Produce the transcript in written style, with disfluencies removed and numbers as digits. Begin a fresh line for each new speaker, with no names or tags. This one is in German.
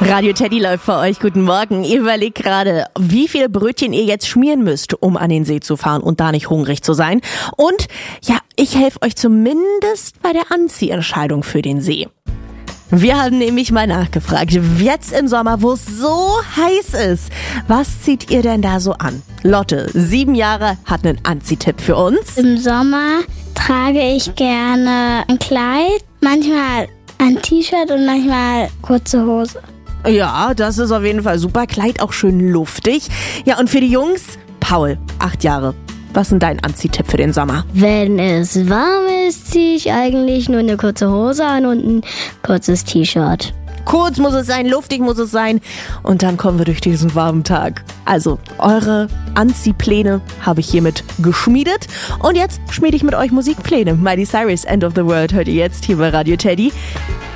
Radio Teddy läuft für euch. Guten Morgen. Ihr überlegt gerade, wie viele Brötchen ihr jetzt schmieren müsst, um an den See zu fahren und da nicht hungrig zu sein. Und ja, ich helfe euch zumindest bei der Anziehentscheidung für den See. Wir haben nämlich mal nachgefragt, jetzt im Sommer, wo es so heiß ist, was zieht ihr denn da so an? Lotte, 7 Jahre, hat einen Anziehtipp für uns.
Im Sommer trage ich gerne ein Kleid, manchmal ein T-Shirt und manchmal kurze Hose.
Ja, das ist auf jeden Fall super. Kleid auch schön luftig. Ja, und für die Jungs, Paul, 8 Jahre. Was ist denn dein Anziehtipp für den Sommer?
Wenn es warm ist, ziehe ich eigentlich nur eine kurze Hose an und ein kurzes T-Shirt.
Kurz muss es sein, luftig muss es sein. Und dann kommen wir durch diesen warmen Tag. Also, eure Anziehpläne habe ich hiermit geschmiedet. Und jetzt schmiede ich mit euch Musikpläne. Miley Cyrus, End of the World, hört ihr jetzt hier bei Radio Teddy.